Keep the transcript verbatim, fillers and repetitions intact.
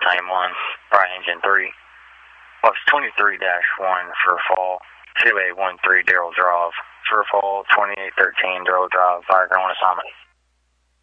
nine one, right engine three. Bus twenty-three dash one for fall, two eight one three Darrell Drive. For fall, twenty-eight thirteen Darrell Drive, fire ground assignment.